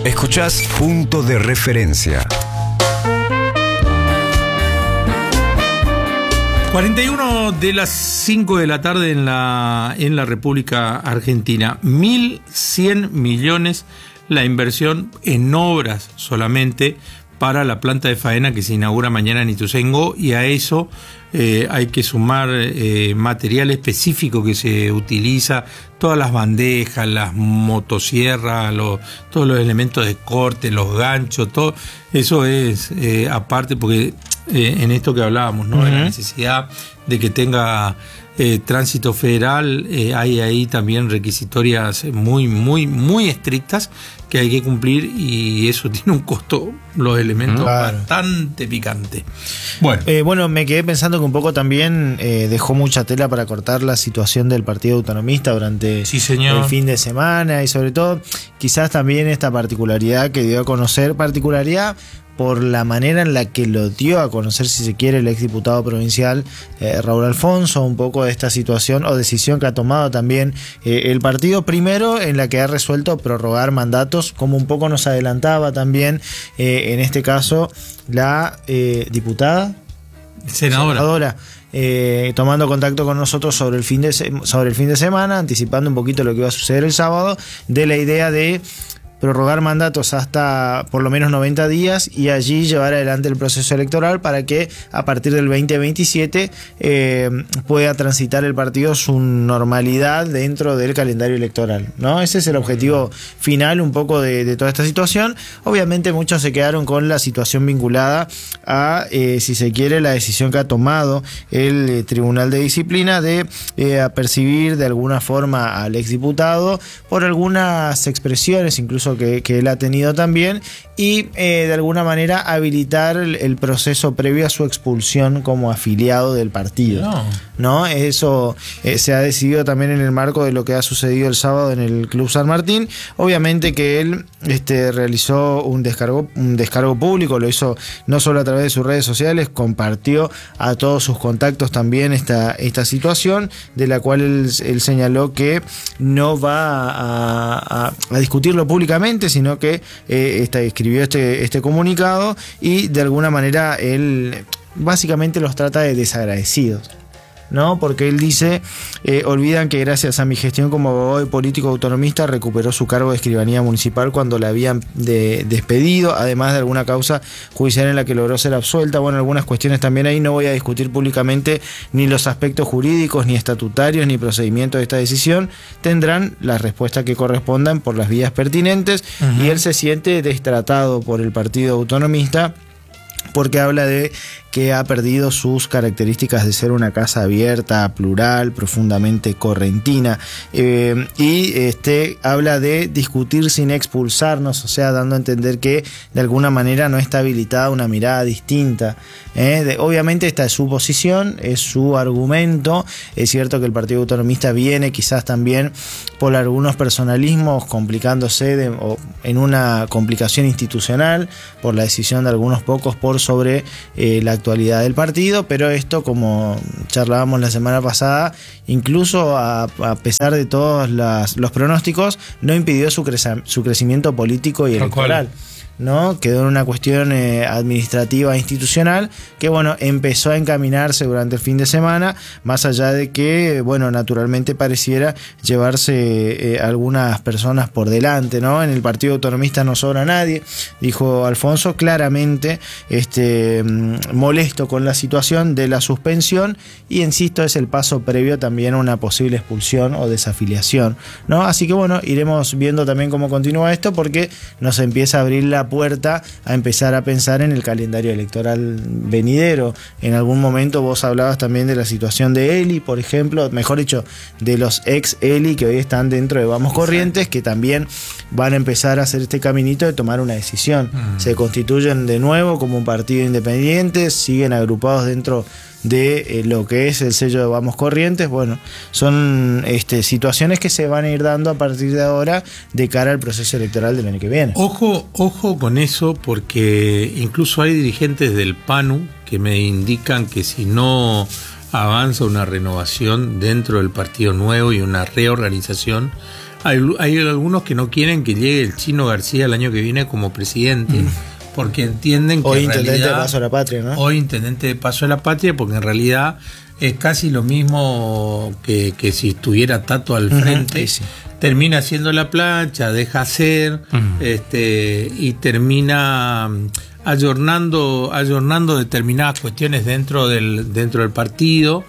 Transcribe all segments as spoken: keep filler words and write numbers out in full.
Escuchás Punto de Referencia. cuarenta y uno de las cinco de la tarde en la, en la República Argentina. mil cien millones la inversión en obras solamente para la planta de faena que se inaugura mañana en Ituzaingó, y a eso eh, hay que sumar eh, material específico que se utiliza, todas las bandejas, las motosierras, los, todos los elementos de corte, los ganchos, todo eso es eh, aparte, porque eh, en esto que hablábamos, ¿no? Uh-huh. De la necesidad de que tenga eh, tránsito federal, eh, hay ahí también requisitorias muy, muy, muy estrictas que hay que cumplir, y eso tiene un costo, los elementos, claro, bastante picante. Bueno, eh, bueno, me quedé pensando que un poco también eh, dejó mucha tela para cortar la situación del Partido Autonomista durante sí, señor. el fin de semana, y sobre todo quizás también esta particularidad que dio a conocer, particularidad por la manera en la que lo dio a conocer, si se quiere, el exdiputado provincial eh, Raúl Alfonso, un poco de esta situación o decisión que ha tomado también eh, el partido, primero en la que ha resuelto prorrogar mandatos, como un poco nos adelantaba también eh, en este caso la eh, diputada senadora, senadora eh, tomando contacto con nosotros sobre el fin de se- sobre el fin de semana, anticipando un poquito lo que iba a suceder el sábado, de la idea de prorrogar mandatos hasta por lo menos noventa días y allí llevar adelante el proceso electoral para que a partir del veinte veintisiete eh, pueda transitar el partido su normalidad dentro del calendario electoral, ¿no? Ese es el objetivo final un poco de, de toda esta situación. Obviamente muchos se quedaron con la situación vinculada a, eh, si se quiere, la decisión que ha tomado el eh, Tribunal de Disciplina de eh, apercibir de alguna forma al exdiputado por algunas expresiones, incluso Que, que él ha tenido también, y eh, de alguna manera habilitar el, el proceso previo a su expulsión como afiliado del partido. No, ¿no? Eso eh, se ha decidido también en el marco de lo que ha sucedido el sábado en el Club San Martín. Obviamente que él este, realizó un descargo, un descargo público, lo hizo no solo a través de sus redes sociales, compartió a todos sus contactos también esta, esta situación, de la cual él, él señaló que no va a, a, a discutirlo públicamente, sino que eh, esta, escribió este, este comunicado, y de alguna manera él básicamente los trata de desagradecidos, ¿no? Porque él dice, eh, olvidan que gracias a mi gestión como abogado y político autonomista recuperó su cargo de escribanía municipal cuando la habían de, despedido, además de alguna causa judicial en la que logró ser absuelta. Bueno, algunas cuestiones también ahí. No voy a discutir públicamente ni los aspectos jurídicos, ni estatutarios, ni procedimientos de esta decisión. Tendrán la respuesta que correspondan por las vías pertinentes. Uh-huh. Y él se siente destratado por el Partido Autonomista porque habla de que ha perdido sus características de ser una casa abierta, plural, profundamente correntina, eh, y este habla de discutir sin expulsarnos, o sea, dando a entender que de alguna manera no está habilitada una mirada distinta. Eh, de, obviamente esta es su posición, es su argumento. Es cierto que el Partido Autonomista viene quizás también por algunos personalismos complicándose de, o en una complicación institucional por la decisión de algunos pocos por sobre eh, la actualidad del partido, pero esto, como charlábamos la semana pasada, incluso a, a pesar de todos las, los pronósticos, no impidió su, creza, su crecimiento político y electoral, ¿no? Quedó en una cuestión eh, administrativa e institucional que, bueno, empezó a encaminarse durante el fin de semana, más allá de que, bueno, naturalmente pareciera llevarse eh, algunas personas por delante, ¿no? En el Partido Autonomista no sobra nadie, dijo Alfonso, claramente este, molesto con la situación de la suspensión, y insisto, es el paso previo también a una posible expulsión o desafiliación, ¿no? Así que, bueno, iremos viendo también cómo continúa esto, porque nos empieza a abrir la puerta a empezar a pensar en el calendario electoral venidero. En algún momento vos hablabas también de la situación de Eli, por ejemplo, mejor dicho, de los ex Eli que hoy están dentro de Vamos Corrientes, que también van a empezar a hacer este caminito de tomar una decisión. Mm. Se constituyen de nuevo como un partido independiente, siguen agrupados dentro de eh, lo que es el sello de Vamos Corrientes. Bueno, son este, situaciones que se van a ir dando a partir de ahora de cara al proceso electoral del año que viene. Ojo, ojo con eso, porque incluso hay dirigentes del PANU que me indican que si no avanza una renovación dentro del Partido Nuevo y una reorganización, hay, hay algunos que no quieren que llegue el Chino García el año que viene como presidente, mm. porque entienden que hoy en intendente realidad, de Paso a la Patria, ¿no? Hoy intendente de Paso a la Patria, porque en realidad es casi lo mismo que, que si estuviera Tato al frente. Uh-huh, sí, sí. Termina haciendo la plancha, deja hacer, uh-huh. este, y termina ayornando, ayornando determinadas cuestiones dentro del, dentro del partido,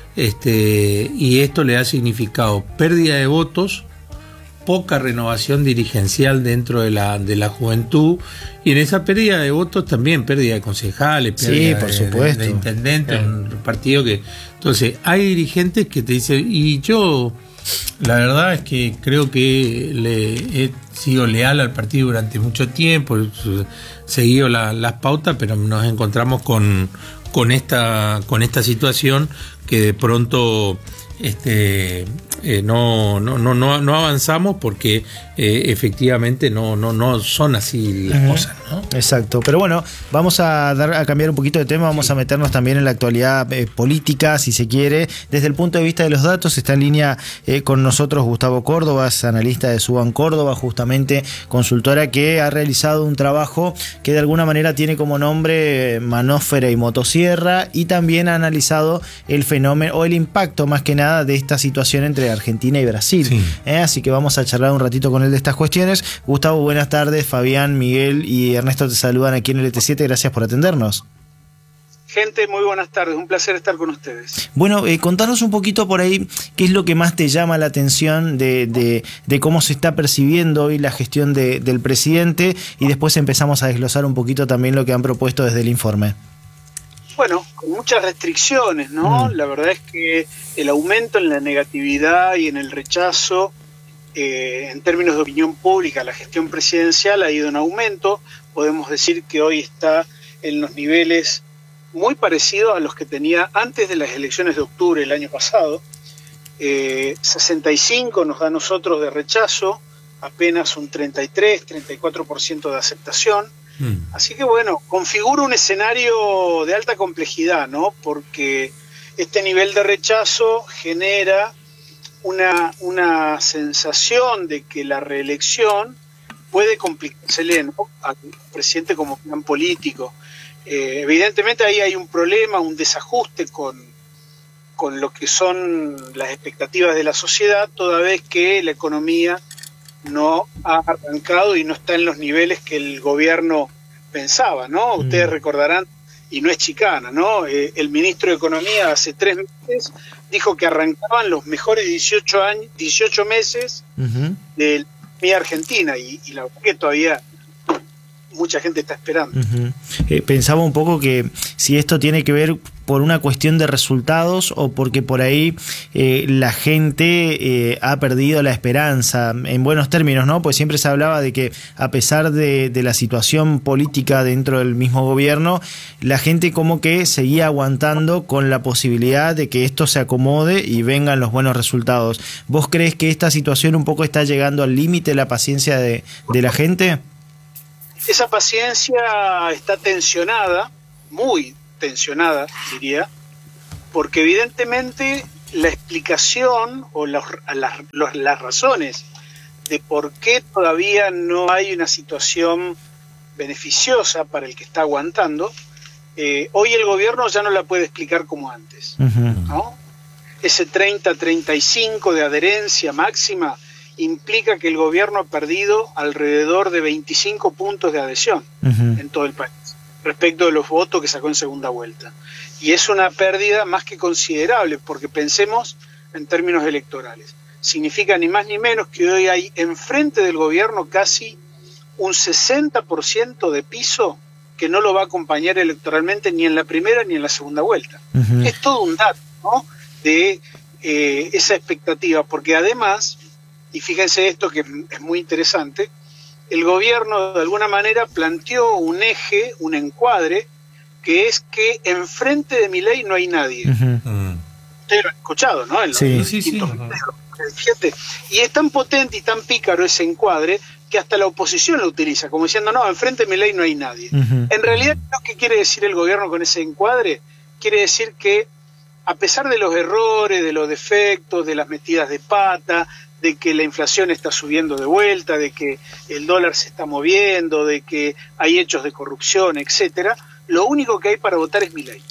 este, y esto le ha significado pérdida de votos, poca renovación dirigencial dentro de la, de la juventud, y en esa pérdida de votos también pérdida de concejales, pérdida sí, por de, supuesto. de, de intendentes, sí. Un partido que... Entonces, hay dirigentes que te dicen, y yo, la verdad es que creo que le he sido leal al partido durante mucho tiempo, he seguido la, las pautas, pero nos encontramos con, con, esta, con esta situación que de pronto... Este, eh, no, no, no, no, no avanzamos porque eh, efectivamente no, no, no son así las uh-huh. cosas, ¿no? Exacto, pero bueno, vamos a dar a cambiar un poquito de tema, vamos sí. a meternos también en la actualidad eh, política, si se quiere, desde el punto de vista de los datos. Está en línea eh, con nosotros Gustavo Córdoba, es analista de Suban Córdoba, justamente consultora que ha realizado un trabajo que de alguna manera tiene como nombre eh, Manósfera y Motosierra, y también ha analizado el fenómeno o el impacto más que nada de esta situación entre Argentina y Brasil. Sí. ¿Eh? Así que vamos a charlar un ratito con él de estas cuestiones. Gustavo, buenas tardes. Fabián, Miguel y Ernesto te saludan aquí en el T siete. Gracias por atendernos. Gente, muy buenas tardes. Un placer estar con ustedes. Bueno, eh, contanos un poquito por ahí qué es lo que más te llama la atención de, de, de cómo se está percibiendo hoy la gestión de, del presidente, y después empezamos a desglosar un poquito también lo que han propuesto desde el informe. Bueno, con muchas restricciones, ¿no? Mm. La verdad es que el aumento en la negatividad y en el rechazo, eh, en términos de opinión pública, la gestión presidencial ha ido en aumento. Podemos decir que hoy está en los niveles muy parecidos a los que tenía antes de las elecciones de octubre del año pasado. Eh, sesenta y cinco nos da a nosotros de rechazo, apenas un treinta y tres, treinta y cuatro por ciento de aceptación. Así que bueno, configura un escenario de alta complejidad, ¿no? Porque este nivel de rechazo genera una, una sensación de que la reelección puede complicársele, ¿no?, al presidente como plan político. Eh, evidentemente ahí hay un problema, un desajuste con, con lo que son las expectativas de la sociedad, toda vez que la economía no ha arrancado y no está en los niveles que el gobierno pensaba, ¿no? Mm. Ustedes recordarán, y no es chicana, ¿no? Eh, el ministro de Economía hace tres meses dijo que arrancaban los mejores dieciocho años, dieciocho meses uh-huh. de la economía argentina, y, y la verdad que todavía mucha gente está esperando. Uh-huh. Eh, pensaba un poco que si esto tiene que ver por una cuestión de resultados o porque por ahí eh, la gente eh, ha perdido la esperanza, en buenos términos, ¿no? Pues siempre se hablaba de que a pesar de, de la situación política dentro del mismo gobierno, la gente como que seguía aguantando con la posibilidad de que esto se acomode y vengan los buenos resultados. ¿Vos crees que esta situación un poco está llegando al límite de la paciencia de, de la gente? Esa paciencia está tensionada, muy tensionada, diría, porque evidentemente la explicación o las, las, las razones de por qué todavía no hay una situación beneficiosa para el que está aguantando, eh, hoy el gobierno ya no la puede explicar como antes, uh-huh. ¿no? Ese treinta a treinta y cinco de adherencia máxima implica que el gobierno ha perdido alrededor de veinticinco puntos de adhesión uh-huh. en todo el país, respecto de los votos que sacó en segunda vuelta. Y es una pérdida más que considerable, porque pensemos en términos electorales. Significa ni más ni menos que hoy hay enfrente del gobierno casi un sesenta por ciento de piso que no lo va a acompañar electoralmente ni en la primera ni en la segunda vuelta. Uh-huh. Es todo un dato, ¿no?, de eh, esa expectativa, porque además, y fíjense esto que es muy interesante, el gobierno de alguna manera planteó un eje, un encuadre, que es que enfrente de Milei no hay nadie. Uh-huh. Ustedes lo han escuchado, ¿no? En los sí, sí, sí. Fíjate, y es tan potente y tan pícaro ese encuadre que hasta la oposición lo utiliza, como diciendo, no, enfrente de Milei no hay nadie. Uh-huh. En realidad, lo que quiere decir el gobierno con ese encuadre, quiere decir que a pesar de los errores, de los defectos, de las metidas de pata, de que la inflación está subiendo de vuelta, de que el dólar se está moviendo, de que hay hechos de corrupción, etcétera. Lo único que hay para votar es Milei.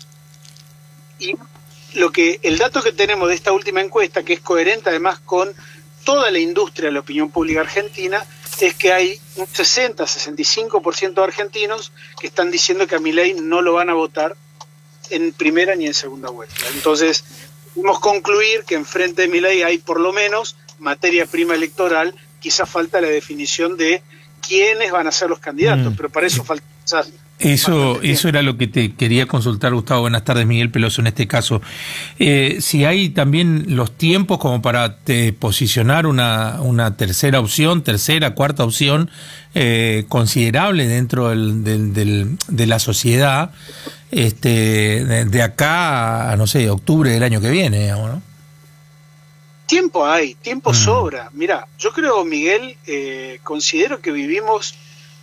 Y lo que el dato que tenemos de esta última encuesta, que es coherente además con toda la industria de la opinión pública argentina, es que hay un sesenta a sesenta y cinco por ciento de argentinos que están diciendo que a Milei no lo van a votar en primera ni en segunda vuelta. Entonces, podemos concluir que enfrente de Milei hay por lo menos materia prima electoral, quizás falta la definición de quiénes van a ser los candidatos, mm. pero para eso falta quizás Eso, eso era lo que te quería consultar, Gustavo. Buenas tardes, Miguel Peloso, en este caso. Eh, si hay también los tiempos como para te posicionar una, una tercera opción, tercera, cuarta opción eh, considerable dentro del, del, del, de la sociedad, este, de, de acá a, no sé, octubre del año que viene, digamos, ¿no? Tiempo hay, tiempo mm. sobra. Mira, yo creo, Miguel, eh, considero que vivimos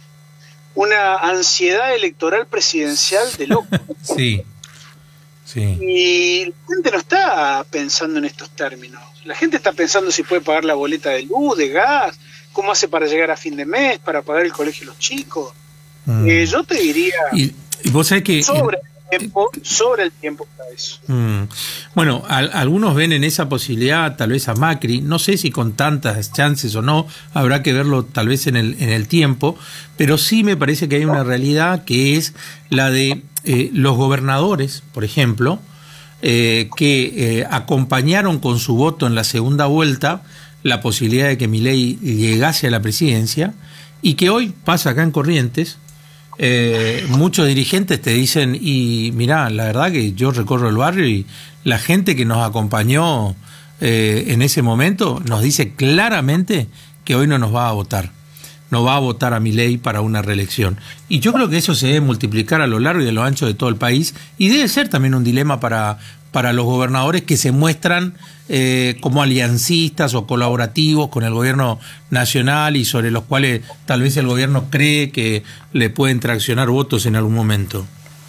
una ansiedad electoral presidencial de loco. Sí, sí. Y la gente no está pensando en estos términos. La gente está pensando si puede pagar la boleta de luz, de gas, cómo hace para llegar a fin de mes, para pagar el colegio de los chicos. Mm. Eh, yo te diría... Y, y vos sabés que... Sobre el tiempo, sobre el tiempo para eso. Mm. Bueno, a, algunos ven en esa posibilidad tal vez a Macri, no sé si con tantas chances o no, habrá que verlo tal vez en el, en el tiempo, pero sí me parece que hay una realidad que es la de eh, los gobernadores, por ejemplo, eh, que eh, acompañaron con su voto en la segunda vuelta la posibilidad de que Milei llegase a la presidencia y que hoy pasa acá en Corrientes. Eh, muchos dirigentes te dicen, y mirá, la verdad que yo recorro el barrio y la gente que nos acompañó eh, en ese momento nos dice claramente que hoy no nos va a votar, no va a votar a Milei para una reelección. Y yo creo que eso se debe multiplicar a lo largo y a lo ancho de todo el país y debe ser también un dilema para, para los gobernadores que se muestran eh, como aliancistas o colaborativos con el gobierno nacional y sobre los cuales tal vez el gobierno cree que le pueden traccionar votos en algún momento.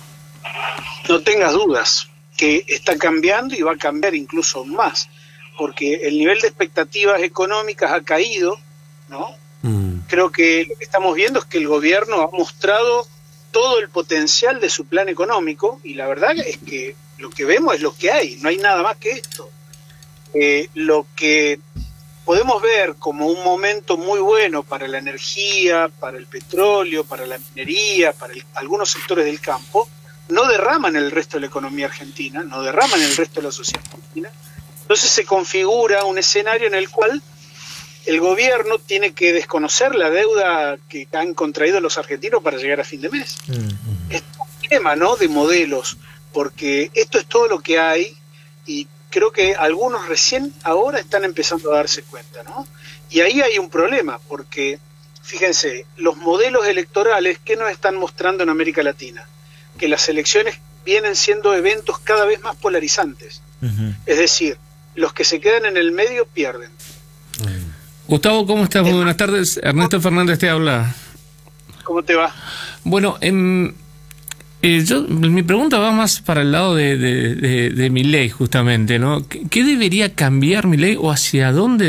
No tengas dudas que está cambiando y va a cambiar incluso más, porque el nivel de expectativas económicas ha caído, ¿no? Mm. Creo que lo que estamos viendo es que el gobierno ha mostrado todo el potencial de su plan económico y la verdad es que lo que vemos es lo que hay, no hay nada más que esto. Eh, lo que podemos ver como un momento muy bueno para la energía, para el petróleo, para la minería, para el, algunos sectores del campo, no derraman el resto de la economía argentina, no derraman el resto de la sociedad argentina. Entonces se configura un escenario en el cual el gobierno tiene que desconocer la deuda que han contraído los argentinos para llegar a fin de mes. Uh-huh. Es un tema, ¿no?, de modelos, porque esto es todo lo que hay y creo que algunos recién ahora están empezando a darse cuenta, ¿no? Y ahí hay un problema, porque, fíjense, los modelos electorales, ¿qué nos están mostrando en América Latina? Que las elecciones vienen siendo eventos cada vez más polarizantes. Uh-huh. Es decir, los que se quedan en el medio pierden. Uh-huh. Gustavo, ¿cómo estás? Muy buenas tardes. Ernesto Fernández te habla. ¿Cómo te va? Bueno, en... Eh, yo, mi pregunta va más para el lado de, de, de, de Milei, justamente, ¿no? ¿Qué, qué debería cambiar Milei o hacia dónde